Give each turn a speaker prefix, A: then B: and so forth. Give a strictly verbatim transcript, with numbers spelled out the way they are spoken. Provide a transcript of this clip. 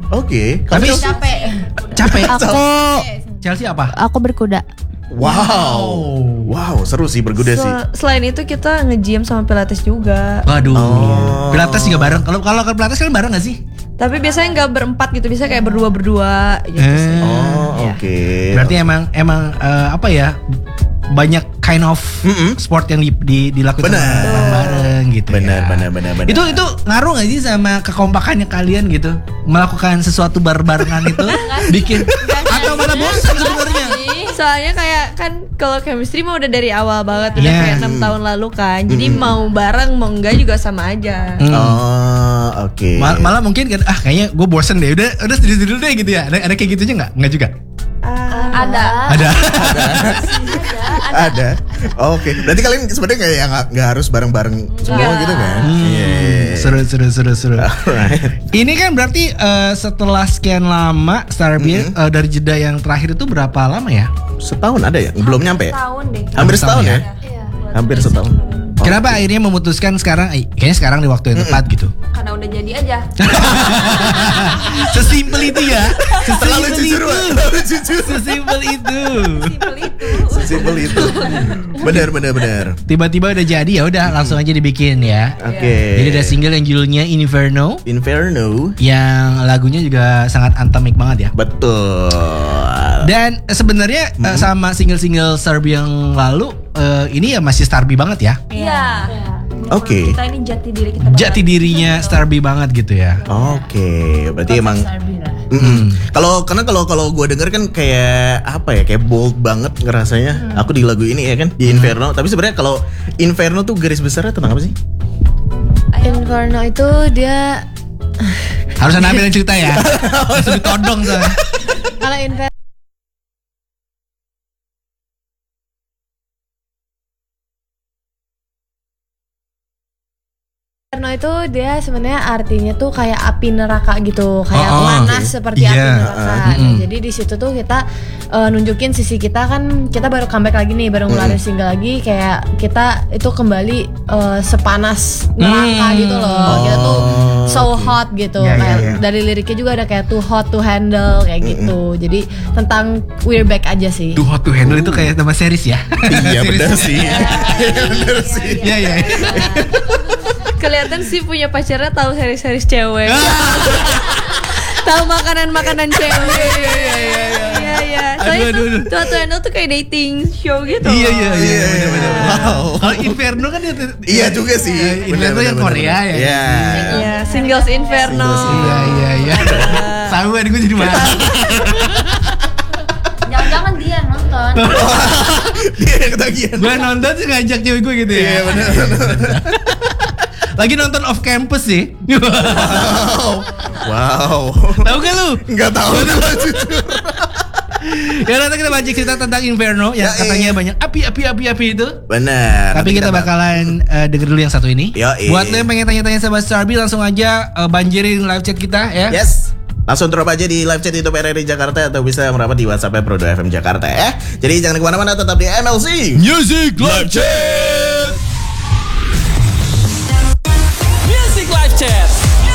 A: Oke.
B: Tapi
A: Kamu
C: capek.
B: capek.
D: Aku
B: Chelsea apa?
D: aku berkuda.
A: Wow. Wow, seru sih berkuda sih.
C: Sel- selain itu kita nge-gym sama pilates juga.
B: Waduh.
A: Oh.
B: Pilates juga bareng. Kalau kalau ke pilates kan bareng gak sih?
C: Tapi biasanya nggak berempat gitu, biasanya kayak berdua-berdua gitu
B: Eh.
C: sih.
A: Oh,
C: Iya.
A: oke.
B: Berarti emang emang eh, apa ya? Banyak kind of
A: Mm-mm.
B: sport yang di, di, dilakukan
A: Benar.
B: bareng gitu.
A: Benar,
B: ya.
A: benar, benar, benar.
B: Itu itu ngaruh gak sih sama kekompakannya kalian gitu? Melakukan sesuatu bar-barengan itu bikin atau malah bosan sebenarnya?
C: Soalnya kayak kan kalau chemistry mah udah dari awal banget, udah
B: Yeah.
C: kayak enam tahun lalu kan. Jadi mau bareng mau enggak juga sama aja.
B: Hmm.
A: Oh, oke.
B: Mal- malah mungkin kan ah kayaknya gue bosen deh udah udah sendiri dulu deh gitu ya. Ada ada kayak gitunya nggak? Nggak juga.
D: Ada.
B: Ada.
A: Ada. Oke. Berarti kalian sebenarnya kayak nggak nggak harus bareng-bareng semua
C: Nggak.
A: gitu kan?
B: Hmm,
A: Iya.
B: Seru seru seru seru.
A: Alright.
B: Ini kan berarti eh, setelah sekian lama Starbeer eh, dari jeda yang terakhir itu berapa lama ya?
A: Setahun ada ya? Belum nyampe ya?
C: Tahun deh.
A: Hampir
B: Setahun
A: setahun
B: ya?
A: ya?
D: Iya.
A: Hampir setahun.
B: Kenapa akhirnya memutuskan sekarang? eh, Kayaknya sekarang di waktu yang tepat gitu.
C: Karena udah jadi aja.
B: Sesimpel itu ya.
A: Terlalu
B: Sesimpel
A: jujur,
B: itu.
A: Wak. Terlalu jujur.
B: Sesimpel itu.
C: Simpel itu.
A: Sesimpel itu. Benar, benar, benar.
B: Tiba-tiba udah jadi ya udah langsung aja dibikin ya.
A: Oke.
B: Jadi ada single yang judulnya Inferno
A: Inferno.
B: yang lagunya juga sangat anthemic banget ya.
A: Betul.
B: Dan eh, sebenarnya eh, sama single-single Starby yang lalu eh, ini ya masih Starby banget ya.
C: Iya.
A: Oke.
C: Kita ini jati diri kita.
B: Jati dirinya Starby banget gitu ya.
A: Oke, berarti emang
B: Hmm.
A: Mm-mm. Kalau karena kalau kalau gue denger kan kayak apa ya, kayak bold banget ngerasanya. Aku di lagu ini ya kan di Inferno. Tapi sebenarnya kalau Inferno tuh garis besarnya tentang apa sih?
D: Inferno itu dia
B: Harus ada ambil yang cerita ya. Harus ditodong soalnya.
D: kalau Inferno Inferno itu dia sebenarnya artinya tuh kayak api neraka gitu, kayak
B: Oh, oh,
D: panas
A: oke.
D: seperti
B: Iya,
D: api neraka.
B: uh,
D: Nah,
B: mm-mm.
D: jadi di situ tuh kita uh, nunjukin sisi kita kan, kita baru comeback lagi nih, baru ngeluarin single lagi, kayak kita itu kembali uh, sepanas neraka
B: Hmm.
D: gitu loh. Kita tuh so
A: oke.
D: hot gitu.
B: Iya, iya,
D: Kayak
B: iya.
D: dari liriknya juga ada kayak too hot to handle kayak gitu. Jadi tentang we're back aja sih.
B: Too Hot to Handle itu kayak nama series ya.
A: Iya
B: Series.
A: benar sih. Benar sih.
B: Iya iya.
C: Kelihatan sih punya pacarnya tahu seri-seri cewek. Tahu makanan-makanan cewek. Iya iya iya. Iya. Soalnya
B: Aduh, aduh,
C: tuh
B: aduh.
C: tuh tuh Handle tuh kayak dating show gitu.
B: Iya iya iya.
A: Iya,
B: bener, bener, bener.
A: wow.
B: Kalau Inferno kan dia
A: Iya juga sih.
B: Eh, Inferno yang Korea ya.
A: Iya.
C: Iya, Singles Inferno.
B: Iya iya iya. Tahu kan gue jadi marah.
D: Jangan-jangan dia nonton.
A: Dia yang ketagihan.
B: Gue nonton sih ngajak cewek gue gitu ya.
A: Iya benar.
B: Lagi nonton off campus sih.
A: Wow. Wow.
B: Tahu gak lu?
A: Enggak tahu kalau jujur.
B: Ya nanti kita baca cerita tentang Inferno yang
A: Ya,
B: katanya
A: iya.
B: banyak api api api api itu.
A: Benar.
B: Tapi
A: Nanti
B: kita bakalan uh, denger dulu yang satu ini.
A: Yoi.
B: Buat lo yang pengen tanya-tanya sama Starby langsung aja uh, banjirin live chat kita ya.
A: Yes. Langsung drop aja di live chat YouTube R R I Jakarta atau bisa merapat di WhatsApp Pro dua F M Jakarta ya. Jadi jangan kemana-mana, tetap di M L C
B: Music
A: Live Chat.